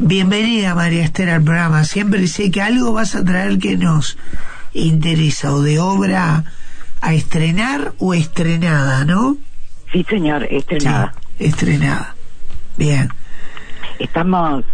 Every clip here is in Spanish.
Bienvenida, María Esther, al programa. Siempre sé que algo vas a traer que nos interesa, o de obra a estrenar o estrenada, ¿no? Sí, señor, estrenada. Sí, estrenada. Bien. Estamos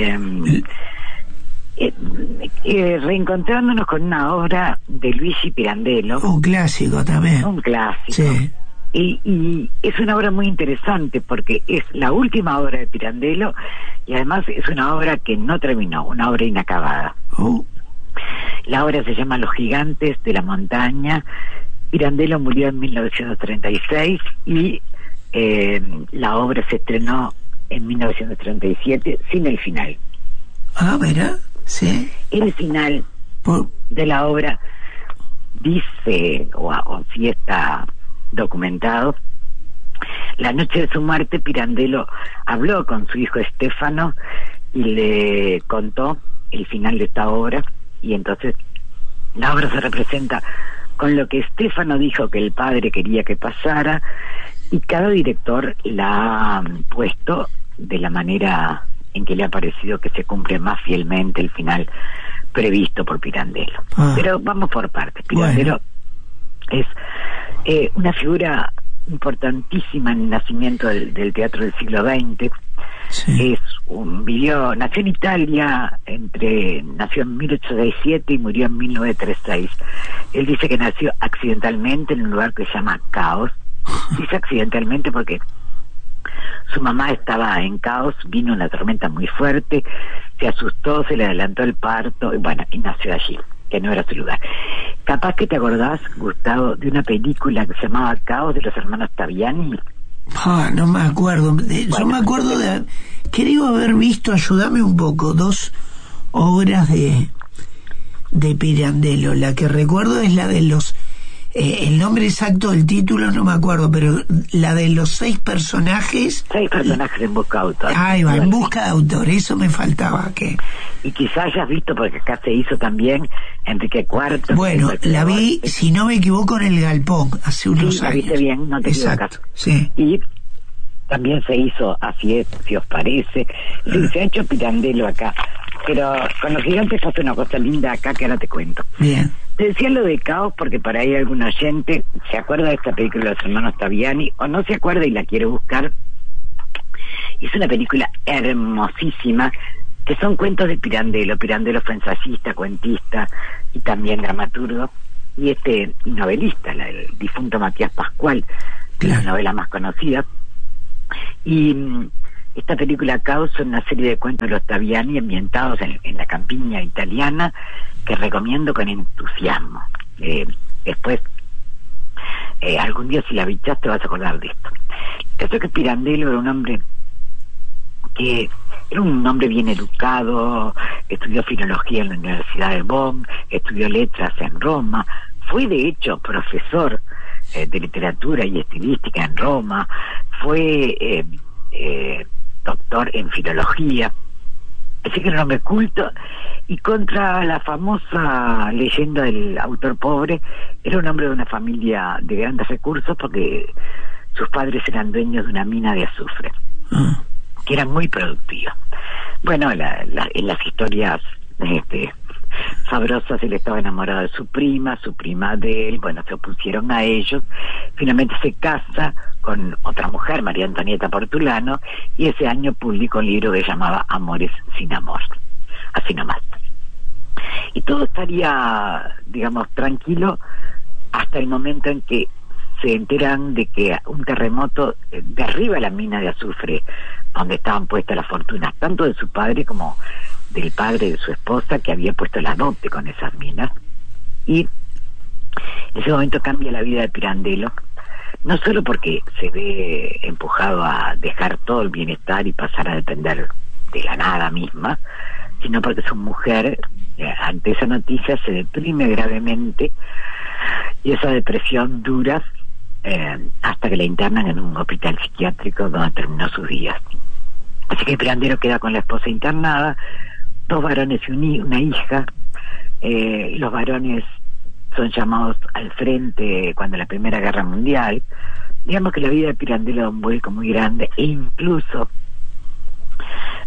reencontrándonos con una obra de Luigi Pirandello. Un clásico también. Un clásico. Sí. Y es una obra muy interesante porque es la última obra de Pirandello y además es una obra que no terminó, una obra inacabada. La obra se llama Los gigantes de la montaña. Pirandello murió en 1936 y la obra se estrenó en 1937 sin el final. Ah, ¿verdad? Sí. El final de la obra dice, o si está documentado, la noche de su muerte Pirandello habló con su hijo Stefano y le contó el final de esta obra, y entonces la obra se representa con lo que Stefano dijo que el padre quería que pasara, y cada director la ha puesto de la manera en que le ha parecido que se cumple más fielmente el final previsto por Pirandello. Pero vamos por partes. Pirandello es una figura importantísima en el nacimiento del teatro del siglo XX. Sí. Nació en Italia, nació en 1867 y murió en 1936. Él dice que nació accidentalmente en un lugar que se llama Caos. Dice accidentalmente porque su mamá estaba en Caos, vino una tormenta muy fuerte, se asustó, se le adelantó el parto, y nació allí, que no era su lugar. Capaz que te acordás, Gustavo, de una película que se llamaba Caos, de los hermanos Taviani. No me acuerdo. Yo me acuerdo de... Creo haber visto, ayúdame un poco, 2 obras de Pirandello. La que recuerdo es la de los... el nombre exacto del título no me acuerdo, pero la de los 6 personajes... 6 personajes en busca de autor. Ahí va, en busca de autor, eso me faltaba. Y quizás hayas visto, porque acá se hizo también Enrique IV. Bueno, la vi, si no me equivoco, en el Galpón, hace unos años. La viste bien, no te equivocas. Sí. Y también se hizo Así es, si os parece. Sí, se ha hecho Pirandello acá. Pero con los gigantes pasa una cosa linda acá que ahora te cuento. Bien. Te decía lo de Caos porque para ahí algún oyente se acuerda de esta película de los hermanos Taviani o no se acuerda y la quiere buscar. Es una película hermosísima que son cuentos de Pirandello. Pirandello fue ensayista, cuentista y también dramaturgo, y novelista, el difunto Matías Pascual, que es la novela más conocida. Y esta película Caos es una serie de cuentos de los Taviani ambientados en la campiña italiana, que recomiendo con entusiasmo. Después, algún día si la bichas te vas a acordar de esto. Creo que Pirandello era un hombre bien educado, estudió filología en la Universidad de Bonn, estudió letras en Roma, fue de hecho profesor de literatura y estilística en Roma, fue doctor en filología. Así que era un hombre culto, y contra la famosa leyenda del autor pobre, era un hombre de una familia de grandes recursos porque sus padres eran dueños de una mina de azufre, que era muy productiva. Bueno, en las historias sabrosas, él estaba enamorado de su prima de él, se opusieron a ellos, finalmente se casa con otra mujer, María Antonieta Portulano, y ese año publicó un libro que se llamaba Amores sin amor, así nomás. Y todo estaría, digamos, tranquilo hasta el momento en que se enteran de que un terremoto derriba la mina de azufre donde estaban puestas las fortunas, tanto de su padre como del padre de su esposa, que había puesto la dote con esas minas. Y en ese momento cambia la vida de Pirandello, no solo porque se ve empujado a dejar todo el bienestar y pasar a depender de la nada misma, sino porque su mujer, ante esa noticia, se deprime gravemente, y esa depresión dura hasta que la internan en un hospital psiquiátrico donde terminó sus días. Así que Pirandello queda con la esposa internada, 2 varones y una hija. Los varones son llamados al frente cuando la Primera Guerra Mundial. Digamos que la vida de Pirandello da un vuelco muy grande, e incluso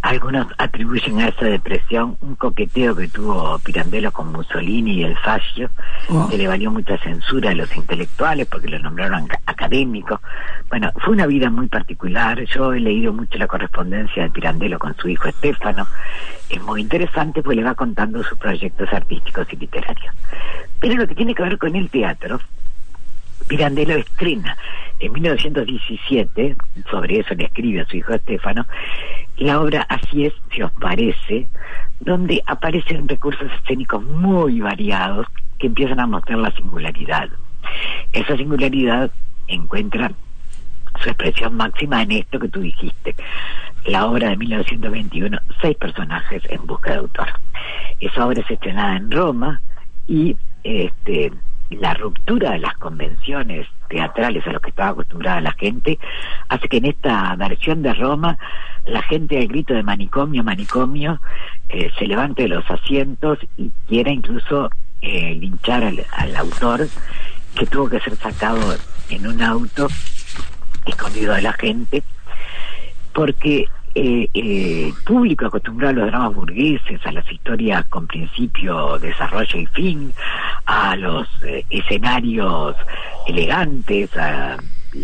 Algunos atribuyen a esa depresión un coqueteo que tuvo Pirandello con Mussolini y el fascio, que le valió mucha censura a los intelectuales porque lo nombraron académico. Bueno, fue una vida muy particular. Yo he leído mucho la correspondencia de Pirandello con su hijo Stefano. Es muy interesante, pues le va contando sus proyectos artísticos y literarios. Pero lo que tiene que ver con el teatro, Pirandello estrena en 1917, sobre eso le escribe a su hijo Stefano, la obra Así es, si os parece, donde aparecen recursos escénicos muy variados que empiezan a mostrar la singularidad. Esa singularidad encuentra su expresión máxima en esto que tú dijiste, la obra de 1921, 6 personajes en busca de autor. Esa obra es estrenada en Roma y la ruptura de las convenciones teatrales a los que estaba acostumbrada la gente hace que en esta versión de Roma la gente al grito de manicomio, manicomio, se levante de los asientos y quiera incluso linchar al autor, que tuvo que ser sacado en un auto escondido de la gente, porque el público acostumbrado a los dramas burgueses, a las historias con principio, desarrollo y fin, a los escenarios elegantes, a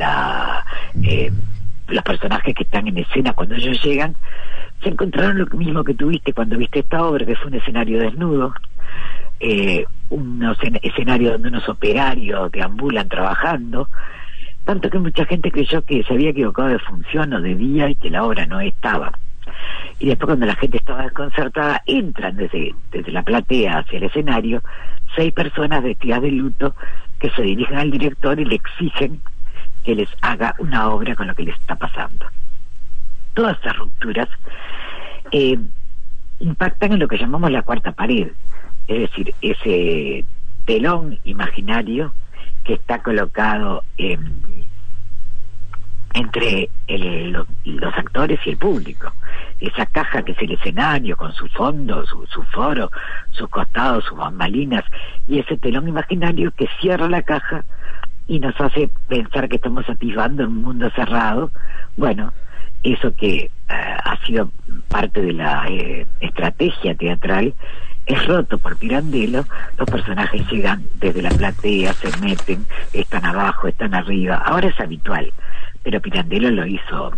los personajes que están en escena cuando ellos llegan, se encontraron lo mismo que tuviste cuando viste esta obra, que fue un escenario desnudo, unos escenarios donde unos operarios deambulan trabajando, tanto que mucha gente creyó que se había equivocado de función o de día y que la obra no estaba. Y después, cuando la gente estaba desconcertada, entran desde la platea hacia el escenario 6 personas vestidas de luto que se dirigen al director y le exigen que les haga una obra con lo que les está pasando. Todas estas rupturas impactan en lo que llamamos la cuarta pared, es decir, ese telón imaginario que está colocado entre los actores y el público. Esa caja que es el escenario, con su fondo, su foro, sus costados, sus bambalinas, y ese telón imaginario que cierra la caja y nos hace pensar que estamos atisbando en un mundo cerrado. Bueno, eso que ha sido parte de la estrategia teatral es roto por Pirandello. Los personajes llegan desde la platea, se meten, están abajo, están arriba. Ahora es habitual, pero Pirandello lo hizo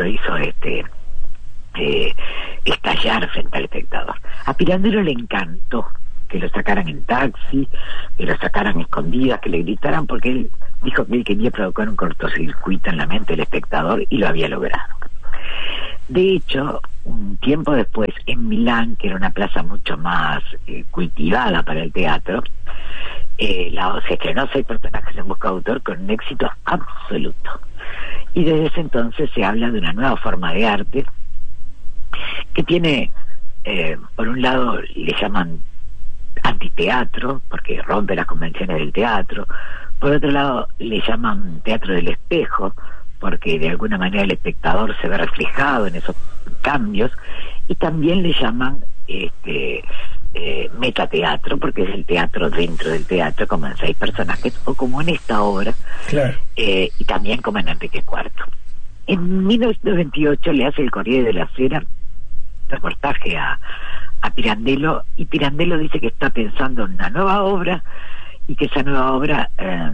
estallar frente al espectador. A Pirandello le encantó que lo sacaran en taxi, que lo sacaran escondidas, que le gritaran, porque él dijo que él quería provocar un cortocircuito en la mente del espectador, y lo había logrado. De hecho, un tiempo después, en Milán, que era una plaza mucho más cultivada para el teatro, se estrenó 6 personajes en busca de autor con un éxito absoluto. Y desde ese entonces se habla de una nueva forma de arte que tiene, por un lado, le llaman antiteatro, porque rompe las convenciones del teatro. Por otro lado, le llaman teatro del espejo, porque de alguna manera el espectador se ve reflejado en esos cambios. Y también le llaman metateatro, porque es el teatro dentro del teatro, como en 6 personajes, o como en esta obra, claro. Y también como en Enrique IV. En 1928 le hace el Corriere della Sera reportaje a Pirandello, y Pirandello dice que está pensando en una nueva obra, y que esa nueva obra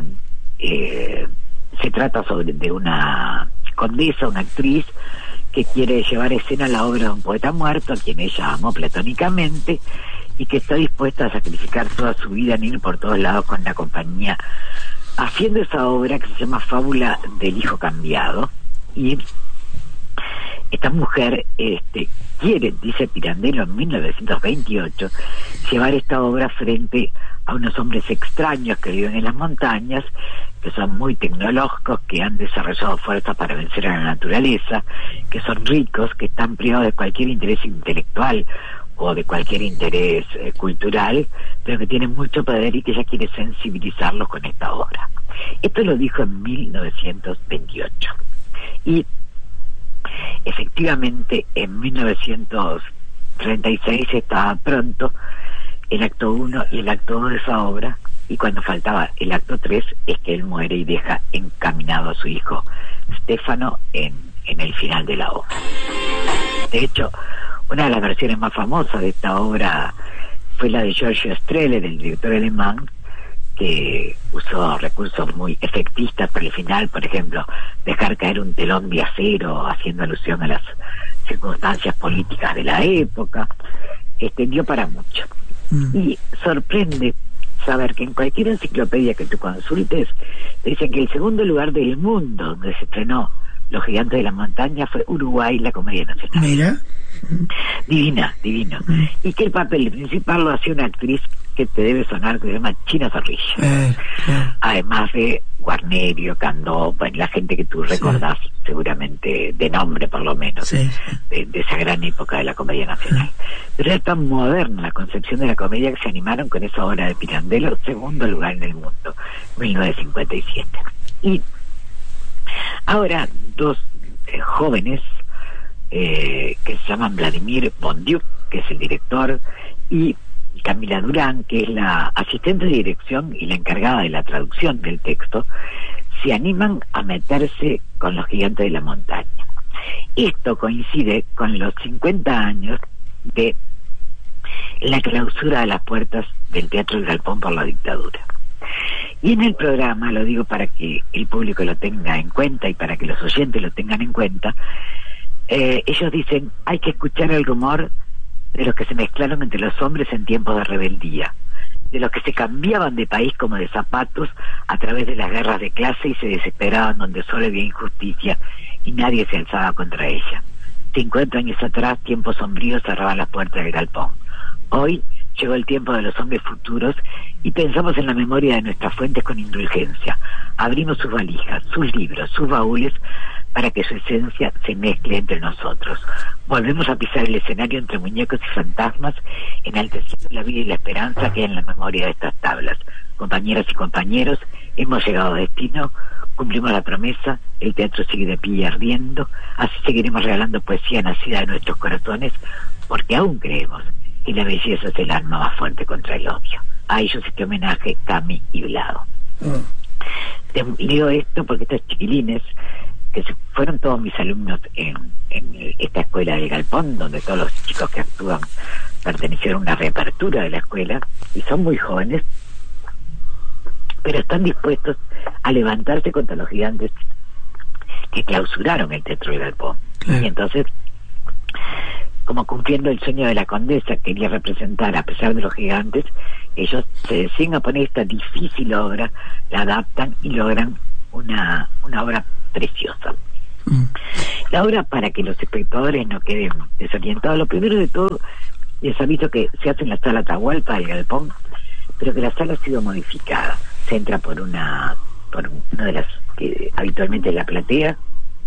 se trata de una condesa, una actriz que quiere llevar a escena la obra de un poeta muerto, a quien ella amó platónicamente, y que está dispuesta a sacrificar toda su vida en ir por todos lados con la compañía, haciendo esa obra que se llama Fábula del Hijo Cambiado. Y esta mujer quiere, dice Pirandello en 1928, llevar esta obra frente a unos hombres extraños que viven en las montañas, que son muy tecnológicos, que han desarrollado fuerzas para vencer a la naturaleza, que son ricos, que están privados de cualquier interés intelectual o de cualquier interés cultural, pero que tienen mucho poder, y que ella quiere sensibilizarlos con esta obra. Esto lo dijo en 1928. Y efectivamente en 1936 estaba pronto el acto 1 y el acto 2 de esa obra, y cuando faltaba el acto 3 es que él muere y deja encaminado a su hijo Stefano en el final de la obra. De hecho, Una de las versiones más famosas de esta obra fue la de Giorgio Strehler, el director alemán, que usó recursos muy efectistas para el final, por ejemplo, dejar caer un telón de acero haciendo alusión a las circunstancias políticas de la época. Dio para mucho. Y sorprende saber que en cualquier enciclopedia que tú consultes te dicen que el segundo lugar del mundo donde se estrenó Los Gigantes de la Montaña fue Uruguay, la Comedia Nacional. Mira. Divino. Y que el papel principal lo hacía una actriz que te debe sonar, que se llama China Zorrilla. Además de Guarnerio, Candó, bueno, la gente que tú recordás seguramente de nombre por lo menos, de esa gran época de la Comedia Nacional. Pero era tan moderna la concepción de la comedia que se animaron con esa obra de Pirandello, segundo lugar en el mundo, 1957. Y ahora dos jóvenes que se llaman Vladimir Bondiuk, que es el director, y Camila Durán, que es la asistente de dirección y la encargada de la traducción del texto, se animan a meterse con Los Gigantes de la Montaña. Esto coincide con los 50 años de la clausura de las puertas del Teatro del Galpón por la dictadura. Y en el programa, lo digo para que el público lo tenga en cuenta y para que los oyentes lo tengan en cuenta, ellos dicen, hay que escuchar el rumor de los que se mezclaron entre los hombres en tiempos de rebeldía, de los que se cambiaban de país como de zapatos a través de las guerras de clase y se desesperaban donde solo había injusticia y nadie se alzaba contra ella. 50 años atrás, tiempos sombríos cerraban las puertas del galpón. Hoy llegó el tiempo de los hombres futuros y pensamos en la memoria de nuestras fuentes con indulgencia. Abrimos sus valijas, sus libros, sus baúles, para que su esencia se mezcle entre nosotros. Volvemos a pisar el escenario entre muñecos y fantasmas, enalteciendo la vida y la esperanza que hay en la memoria de estas tablas. Compañeras y compañeros, hemos llegado a destino, cumplimos la promesa, el teatro sigue de pie y ardiendo, así seguiremos regalando poesía nacida de nuestros corazones, porque aún creemos que la belleza es el arma más fuerte contra el odio. A ellos este homenaje, Cami y Vlado. Te leo esto porque estos chiquilines, que fueron todos mis alumnos en esta escuela del Galpón, donde todos los chicos que actúan pertenecieron a una reapertura de la escuela, y son muy jóvenes, pero están dispuestos a levantarse contra los gigantes que clausuraron el Teatro del Galpón. Y entonces, como cumpliendo el sueño de la condesa, quería representar a pesar de los gigantes, ellos se deciden a poner esta difícil obra, la adaptan y logran una obra preciosa. La obra, para que los espectadores no queden desorientados, lo primero de todo, les aviso que se hace en la sala Atahualpa del Galpón, pero que la sala ha sido modificada. Se entra por una de las que habitualmente es la platea.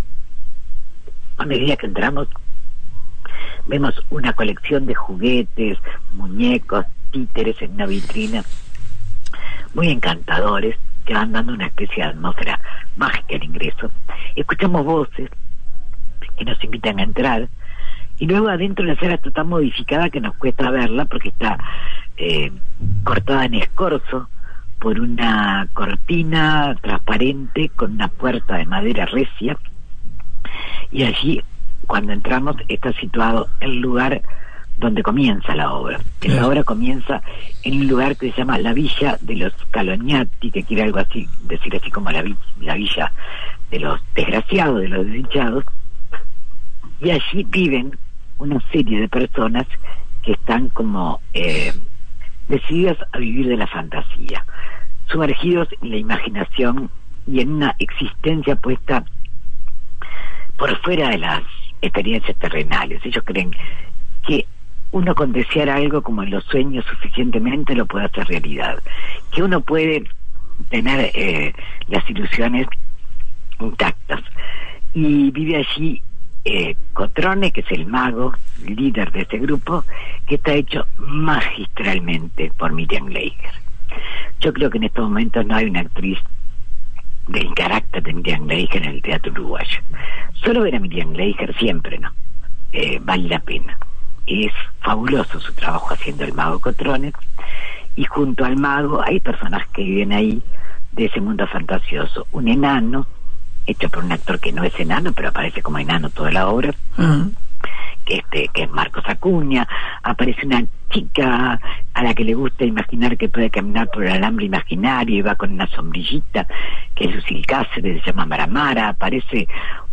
A medida que entramos, vemos una colección de juguetes, muñecos, títeres en una vitrina, muy encantadores, que van dando una especie de atmósfera mágica al ingreso. Escuchamos voces que nos invitan a entrar, y luego adentro la sala está tan modificada que nos cuesta verla porque está cortada en escorzo por una cortina transparente con una puerta de madera recia, y allí, cuando entramos, está situado el lugar donde comienza la obra. La obra comienza en un lugar que se llama la Villa de los Calognati, que quiere algo así, decir así como la Villa de los desgraciados, de los desdichados, y allí viven una serie de personas que están como decididas a vivir de la fantasía, sumergidos en la imaginación y en una existencia puesta por fuera de las experiencias terrenales. Ellos creen que uno con desear algo como en los sueños suficientemente lo puede hacer realidad, que uno puede tener las ilusiones intactas. Y vive allí Cotrone, que es el mago, líder de este grupo, que está hecho magistralmente por Miriam Gleiger. Yo creo que en estos momentos no hay una actriz del carácter de Miriam Gleiger en el teatro uruguayo. Solo ver a Miriam Gleiger siempre, ¿no? Vale la pena. Es fabuloso su trabajo haciendo el mago Cotrone, y junto al mago hay personajes que viven ahí de ese mundo fantasioso. Un enano, hecho por un actor que no es enano, pero aparece como enano toda la obra, que es Marcos Acuña. Aparece una chica a la que le gusta imaginar que puede caminar por el alambre imaginario y va con una sombrillita, que es Lucille Cáceres, se llama Maramara. Aparece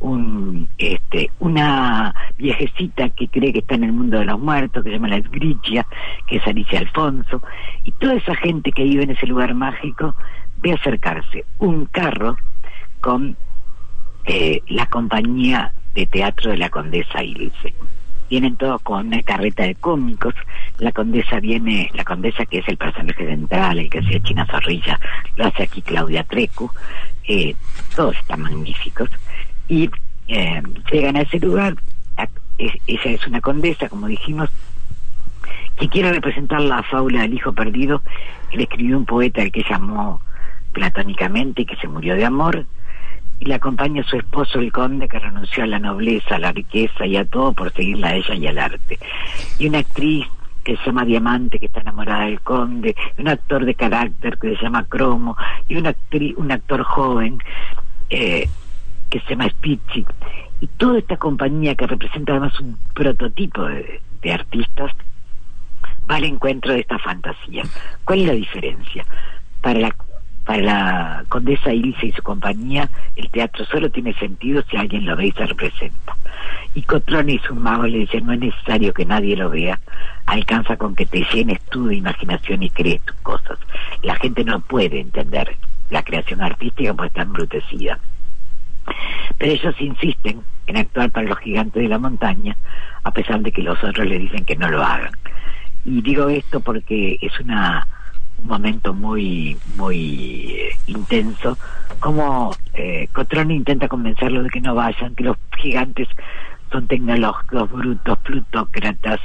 una viejecita que cree que está en el mundo de los muertos, que se llama La Esgrigia, que es Alicia Alfonso, y toda esa gente que vive en ese lugar mágico ve acercarse un carro con la compañía de teatro de la Condesa Ilse. Vienen todos con una carreta de cómicos. La condesa que es el personaje central, el que hacía China Zorrilla, lo hace aquí Claudia Trecu. Todos están magníficos y llegan a ese lugar. Ella es una condesa, como dijimos, que quiere representar la fábula del hijo perdido que le escribió un poeta al que llamó platónicamente y que se murió de amor, y la acompaña su esposo el conde, que renunció a la nobleza, a la riqueza y a todo por seguirla a ella y al arte, y una actriz que se llama Diamante, que está enamorada del conde, un actor de carácter que se llama Cromo, y un actor joven que se llama Spizzi, y toda esta compañía que representa además un prototipo de artistas va al encuentro de esta fantasía. ¿Cuál es la diferencia? Para la condesa Ilse y su compañía, el teatro solo tiene sentido si alguien lo ve y se representa. Y Cotrone y sus magos le dicen: no es necesario que nadie lo vea, alcanza con que te llenes tú de imaginación y crees tus cosas. La gente no puede entender la creación artística porque está embrutecida. Pero ellos insisten en actuar para los gigantes de la montaña, a pesar de que los otros le dicen que no lo hagan. Y digo esto porque es un momento muy intenso, como Cotrone intenta convencerlos de que no vayan, que los gigantes son tecnológicos, brutos, plutócratas,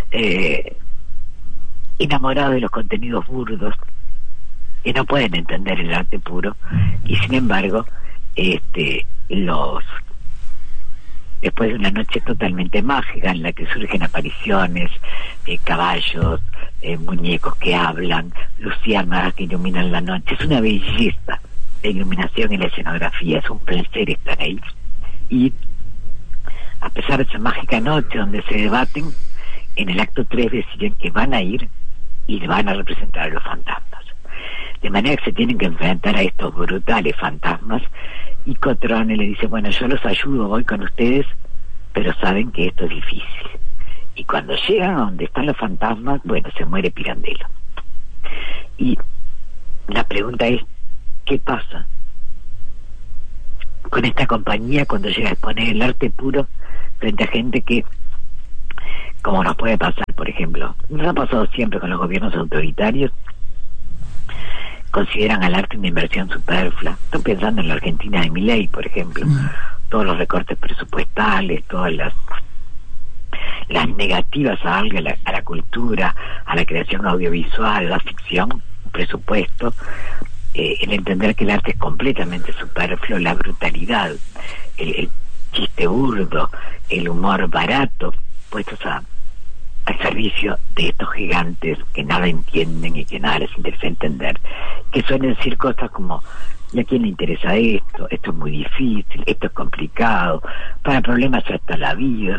enamorados de los contenidos burdos, que no pueden entender el arte puro, y sin embargo después de una noche totalmente mágica en la que surgen apariciones, caballos, muñecos que hablan, luciérnagas que iluminan la noche. Es una belleza la iluminación y la escenografía, es un placer estar ahí. Y a pesar de esa mágica noche donde se debaten, en el acto 3 deciden que van a ir y van a representar a los fantasmas, de manera que se tienen que enfrentar a estos brutales fantasmas. Y Cotrone le dice: bueno, yo los ayudo, voy con ustedes, pero saben que esto es difícil. Y cuando llegan a donde están los fantasmas, bueno, se muere Pirandello. Y la pregunta es: ¿qué pasa con esta compañía cuando llega a exponer el arte puro frente a gente que, como nos puede pasar, por ejemplo, nos ha pasado siempre con los gobiernos autoritarios, consideran al arte una inversión superflua? Estoy pensando en la Argentina de Milei, por ejemplo. Todos los recortes presupuestales, todas las negativas a algo, a la cultura, a la creación audiovisual, a la ficción, un presupuesto, el entender que el arte es completamente superfluo, la brutalidad, el chiste burdo, el humor barato, puestos al servicio de estos gigantes que nada entienden y que nada les interesa entender, que suelen decir cosas como: ¿y a quién le interesa esto? Esto es muy difícil, esto es complicado, para problemas ya está la vida,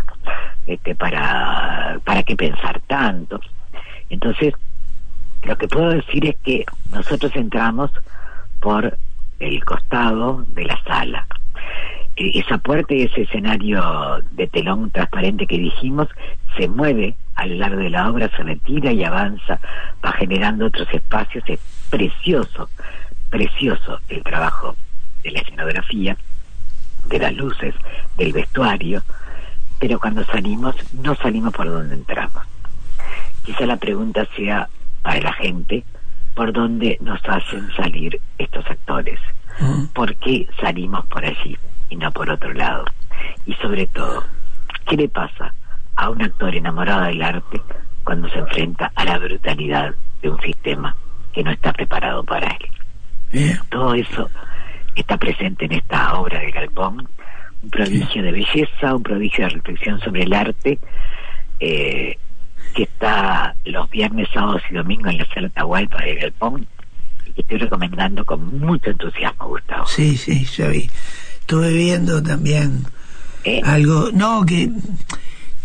para qué pensar tanto. Entonces, lo que puedo decir es que nosotros entramos por el costado de la sala. Esa puerta y ese escenario de telón transparente que dijimos se mueve a lo largo de la obra, se retira y avanza, va generando otros espacios. Es precioso el trabajo de la escenografía, de las luces, del vestuario, pero cuando salimos, no salimos por donde entramos. Quizá la pregunta sea para la gente: ¿por dónde nos hacen salir estos actores? ¿Por qué salimos por allí y no por otro lado? Y sobre todo, ¿qué le pasa a un actor enamorado del arte cuando se enfrenta a la brutalidad de un sistema que no está preparado para él? Todo eso está presente en esta obra de Galpón, un prodigio de belleza, un prodigio de reflexión sobre el arte, que está los viernes, sábados y domingos en la sala Atahualpa de Galpón, y que estoy recomendando con mucho entusiasmo, Gustavo. Sí, ya vi. Estuve viendo también algo, que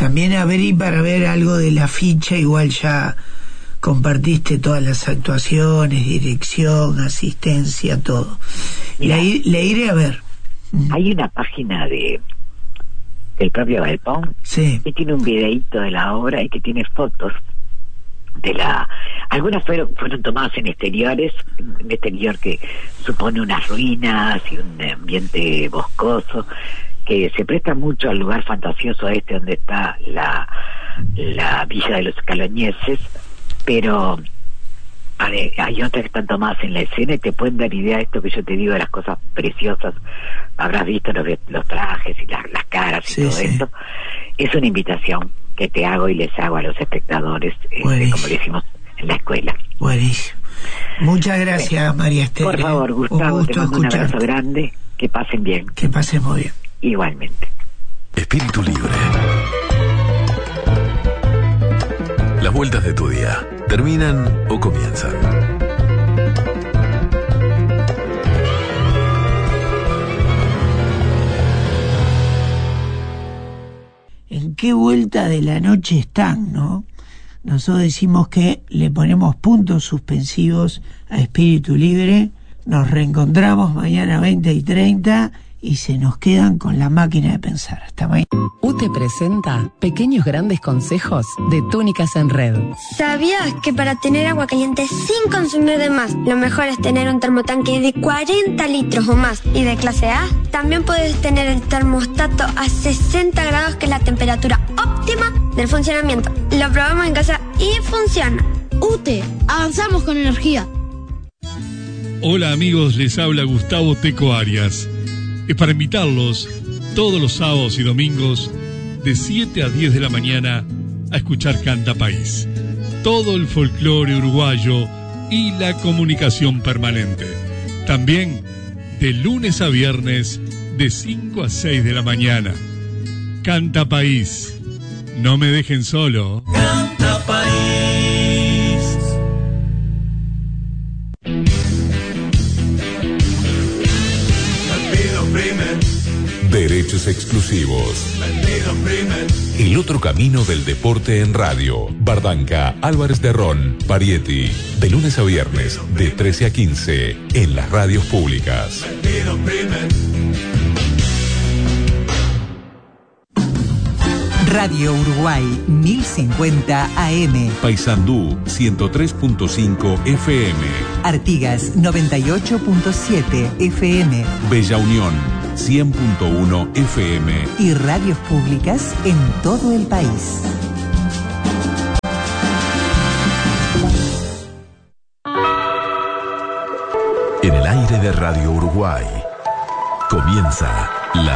También abrí para ver algo de la ficha, igual ya compartiste todas las actuaciones, dirección, asistencia, todo. Mira, le iré a ver. Hay una página del propio Galpón, sí, que tiene un videíto de la obra y que tiene fotos de algunas fueron tomadas en exteriores, un exterior que supone unas ruinas y un ambiente boscoso que se presta mucho al lugar fantasioso donde está la villa de los Caloñeses, pero hay otras que están tomadas en la escena y te pueden dar idea de esto que yo te digo, de las cosas preciosas. Habrás visto los trajes y las caras y todo esto. Es una invitación que te hago y les hago a los espectadores, como le hicimos en la escuela. Buenísimo. Muchas gracias, María Esther. Por favor, Gustavo, te mando un abrazo grande. Que pasen bien. Que pasen muy bien. Igualmente. Espíritu Libre. Las vueltas de tu día, ¿terminan o comienzan? ¿En qué vuelta de la noche están, no? Nosotros decimos que le ponemos puntos suspensivos a Espíritu Libre. Nos reencontramos mañana 20:30 y se nos quedan con la máquina de pensar. Hasta mañana. UTE presenta pequeños grandes consejos de Túnicas en Red. ¿Sabías que para tener agua caliente sin consumir de más, lo mejor es tener un termotanque de 40 litros o más y de clase A? También puedes tener el termostato a 60 grados, que es la temperatura óptima del funcionamiento. Lo probamos en casa y funciona. UTE, avanzamos con energía. Hola amigos, les habla Gustavo Teco Arias. Es para invitarlos todos los sábados y domingos de 7 a 10 de la mañana a escuchar Canta País. Todo el folclore uruguayo y la comunicación permanente. También de lunes a viernes de 5 a 6 de la mañana. Canta País. No me dejen solo. Canta País. Derechos exclusivos. El otro camino del deporte en radio. Bardanca, Álvarez de Ron, Parietti. De lunes a viernes, de 13 a 15, en las radios públicas. Radio Uruguay 1050 AM. Paysandú 103.5 FM. Artigas 98.7 FM. Bella Unión 100.1 FM. Y radios públicas en todo el país. En el aire de Radio Uruguay comienza